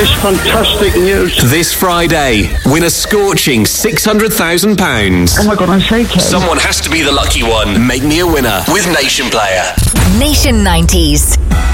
is fantastic news. This Friday, win a scorching £600,000. Oh my God, I'm shaking. Someone has to be the lucky one. Make me a winner with Nation Player. Nation 90s.